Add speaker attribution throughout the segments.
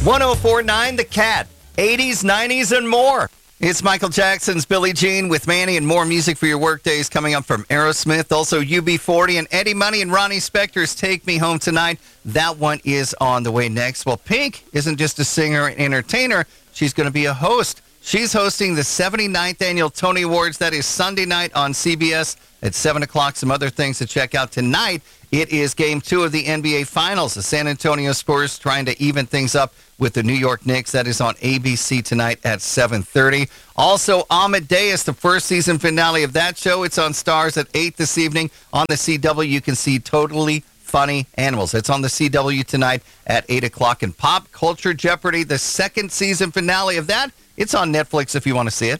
Speaker 1: 1049 The Cat, 80s, 90s, and more. It's Michael Jackson's Billie Jean with Manny and more music for your work days coming up from Aerosmith. Also, UB40 and Eddie Money and Ronnie Spector's Take Me Home Tonight. That one is on the way next. Well, Pink isn't just a singer and entertainer. She's going to be a host. She's hosting the 79th Annual Tony Awards. That is Sunday night on CBS at 7 o'clock. Some other things to check out tonight. It is Game 2 of the NBA Finals. The San Antonio Spurs trying to even things up with the New York Knicks. That is on ABC tonight at 7:30. Also, Amadeus, the first season finale of that show. It's on Stars at 8 this evening. On the CW, you can see Totally Funny Animals. It's on the CW tonight at 8 o'clock. And Pop Culture Jeopardy, the second season finale of that. It's on Netflix if you want to see it.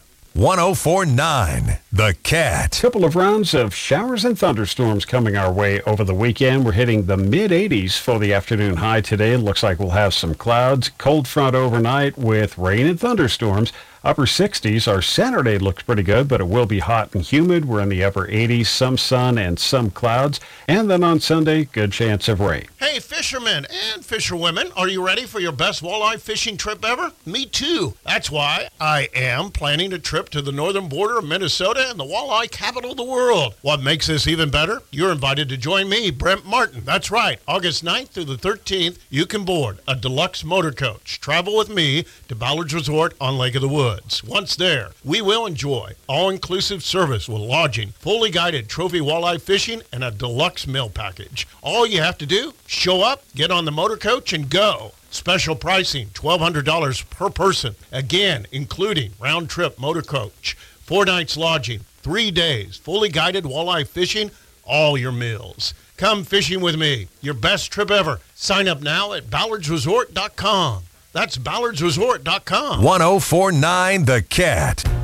Speaker 2: 1049 The Cat.
Speaker 3: Couple of rounds of showers and thunderstorms coming our way over the weekend. We're hitting the mid-80s for the afternoon high today. It looks like we'll have some clouds. Cold front overnight with rain and thunderstorms. Upper 60s. Our Saturday looks pretty good, but it will be hot and humid. We're in the upper 80s, some sun and some clouds. And then on Sunday, good chance of rain.
Speaker 4: Hey, fishermen and fisherwomen, are you ready for your best walleye fishing trip ever? Me too. That's why I am planning a trip to the northern border of Minnesota and the walleye capital of the world. What makes this even better? You're invited to join me, Brent Martin. That's right. August 9th through the 13th, you can board a deluxe motor coach. Travel with me to Ballard's Resort on Lake of the Woods. Once there, we will enjoy all-inclusive service with lodging, fully guided trophy walleye fishing, and a deluxe meal package. All you have to do, show up, get on the motor coach, and go. Special pricing, $1,200 per person. Again, including round-trip motor coach, 4 nights lodging, 3 days, fully guided walleye fishing, all your meals. Come fishing with me. Your best trip ever. Sign up now at ballardsresort.com. That's ballardsresort.com.
Speaker 2: 1049 The Cat.